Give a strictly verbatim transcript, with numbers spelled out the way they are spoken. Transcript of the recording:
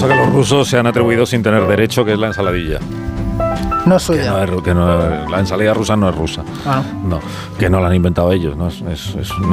cosa que los rusos se han atribuido sin tener derecho, que es la ensaladilla. No es Que suya. no es, que no, la ensalada rusa no es rusa. Ah, no. no, que no la han inventado ellos, ¿no? Es, es, es